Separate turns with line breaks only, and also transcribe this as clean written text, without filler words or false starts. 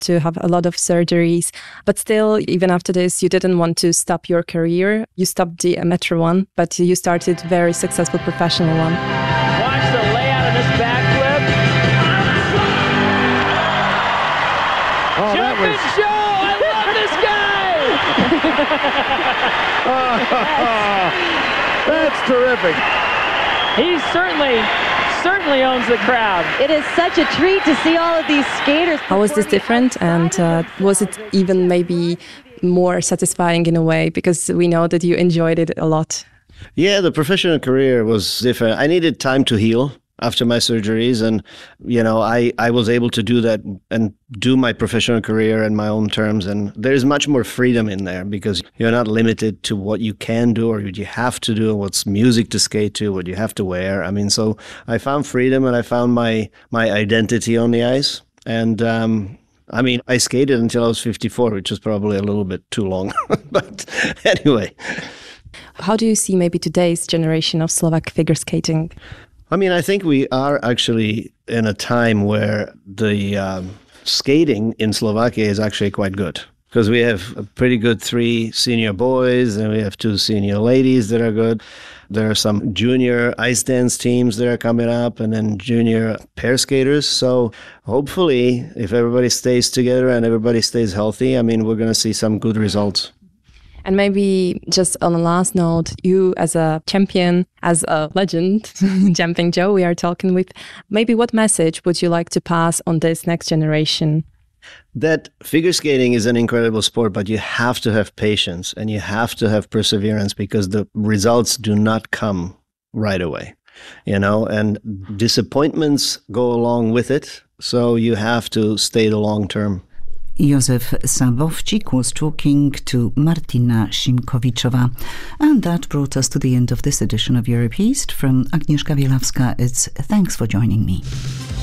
to have a lot of surgeries. But still, even after this, you didn't want to stop your career. You stopped the amateur one, but you started very successful professional one.
Watch the layout of this backflip.
Oh,
Jumping Joe! I love this guy!
That's terrific.
He certainly owns the crowd.
It is such a treat to see all of these skaters.
How was this different? And was it even maybe more satisfying in a way? Because we know that you enjoyed it a lot.
Yeah, the professional career was different. I needed time to heal after my surgeries. And, I was able to do that and do my professional career in my own terms. And there's much more freedom in there because you're not limited to what you can do or what you have to do, what's music to skate to, what you have to wear. I mean, so I found freedom and I found my identity on the ice. And, I skated until I was 54, which was probably a little bit too long. But anyway.
How do you see maybe today's generation of Slovak figure skating?
I think we are actually in a time where the skating in Slovakia is actually quite good because we have a pretty good 3 senior boys and we have 2 senior ladies that are good. There are some junior ice dance teams that are coming up and then junior pair skaters. So hopefully if everybody stays together and everybody stays healthy, we're going to see some good results.
And maybe just on the last note, you as a champion, as a legend, Jumping Joe, we are talking with, maybe what message would you like to pass on this next generation?
That figure skating is an incredible sport, but you have to have patience and you have to have perseverance because the results do not come right away, and disappointments go along with it. So you have to stay the long term.
Józef Sabowczyk was talking to Martina Szymkowiczowa. And that brought us to the end of this edition of Europe East. From Agnieszka Bielawska, it's thanks for joining me.